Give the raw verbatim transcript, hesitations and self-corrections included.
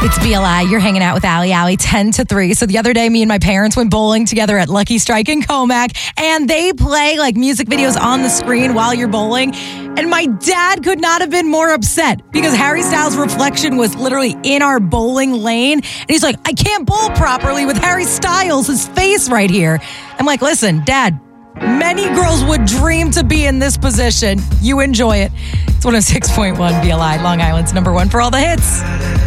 It's B L I. You're hanging out with Allie Allie ten to three. So the other day, me and my parents went bowling together at Lucky Strike in Comac, and they play like music videos on the screen while you're bowling. And my dad could not have been more upset because Harry Styles' reflection was literally in our bowling lane. And he's like, I can't bowl properly with Harry Styles' face right here. I'm like, listen, Dad, many girls would dream to be in this position. You enjoy it. It's one oh six point one B L I, Long Island's number one for all the hits.